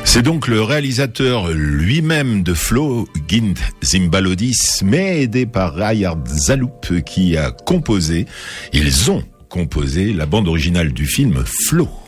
C'est donc le réalisateur lui-même de Flow, Gint Zimbalodis, mais aidé par Rayard Zaloup qui a composé, ils ont composé la bande originale du film Flow.